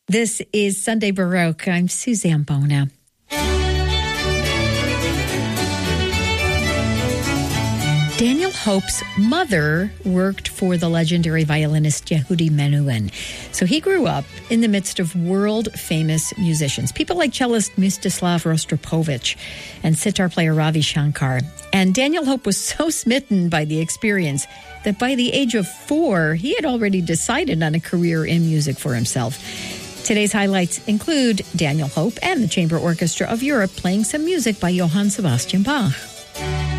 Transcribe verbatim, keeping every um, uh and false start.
This is Sunday Baroque. I'm Suzanne Bona. Daniel Hope's mother worked for the legendary violinist Yehudi Menuhin. So he grew up in the midst of world-famous musicians, people like cellist Mstislav Rostropovich and sitar player Ravi Shankar. And Daniel Hope was so smitten by the experience that by the age of four, he had already decided on a career in music for himself. Today's highlights include Daniel Hope and the Chamber Orchestra of Europe playing some music by Johann Sebastian Bach.